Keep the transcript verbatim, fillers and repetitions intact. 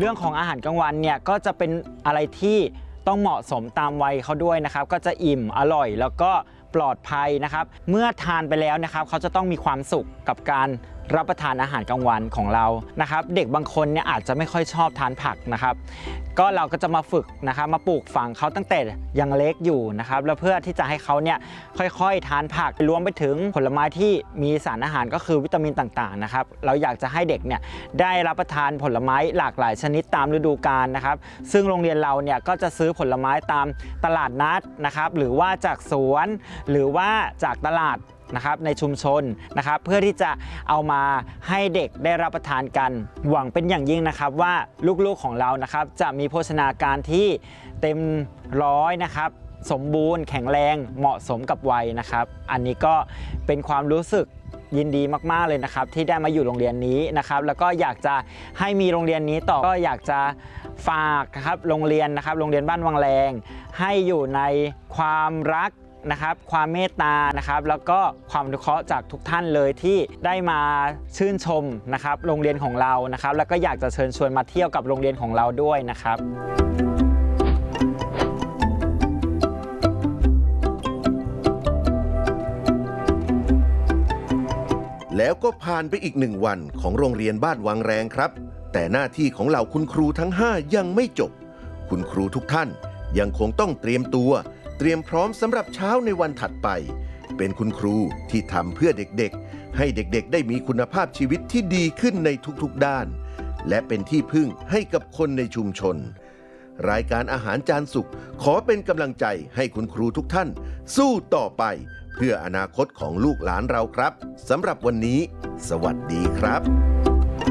รื่องของอาหารกลางวันเนี่ยก็จะเป็นอะไรที่ต้องเหมาะสมตามวัยเขาด้วยนะครับก็จะอิ่มอร่อยแล้วก็ปลอดภัยนะครับเมื่อทานไปแล้วนะครับเขาจะต้องมีความสุขกับการรับประทานอาหารกลางวันของเรานะครับเด็กบางคนเนี่ยอาจจะไม่ค่อยชอบทานผักนะครับก็เราก็จะมาฝึกนะครับมาปลูกฝังเขาตั้งแต่ยังเล็กอยู่นะครับแล้วเพื่อที่จะให้เขาเนี่ยค่อยๆทานผักรวมไปถึงผลไม้ที่มีสารอาหารก็คือวิตามินต่างๆนะครับเราอยากจะให้เด็กเนี่ยได้รับประทานผลไม้หลากหลายชนิดตามฤดูกาลนะครับซึ่งโรงเรียนเราเนี่ยก็จะซื้อผลไม้ตามตลาดนัดนะครับหรือว่าจากสวนหรือว่าจากตลาดนะครับในชุมชนนะครับเพื่อที่จะเอามาให้เด็กได้รับประทานกันหวังเป็นอย่างยิ่งนะครับว่าลูกๆของเรานะครับจะมีโภชนาการที่เต็มร้อยนะครับสมบูรณ์แข็งแรงเหมาะสมกับวัยนะครับอันนี้ก็เป็นความรู้สึกยินดีมากๆเลยนะครับที่ได้มาอยู่โรงเรียนนี้นะครับแล้วก็อยากจะให้มีโรงเรียนนี้ต่อก็อยากจะฝากนะครับโรงเรียนนะครับโรงเรียนบ้านวังแรงให้อยู่ในความรักนะครับความเมตตานะครับแล้วก็ความอนุเคราะห์จากทุกท่านเลยที่ได้มาชื่นชมนะครับโรงเรียนของเรานะครับแล้วก็อยากจะเชิญชวนมาเที่ยวกับโรงเรียนของเราด้วยนะครับแล้วก็ผ่านไปอีกหนึ่งวันของโรงเรียนบ้านวังแรงครับแต่หน้าที่ของเหล่าคุณครูทั้งห้ายังไม่จบคุณครูทุกท่านยังคงต้องเตรียมตัวเตรียมพร้อมสำหรับเช้าในวันถัดไปเป็นคุณครูที่ทำเพื่อเด็กๆให้เด็กๆได้มีคุณภาพชีวิตที่ดีขึ้นในทุกๆด้านและเป็นที่พึ่งให้กับคนในชุมชนรายการอาหารจานสุขขอเป็นกำลังใจให้คุณครูทุกท่านสู้ต่อไปเพื่ออนาคตของลูกหลานเราครับสำหรับวันนี้สวัสดีครับ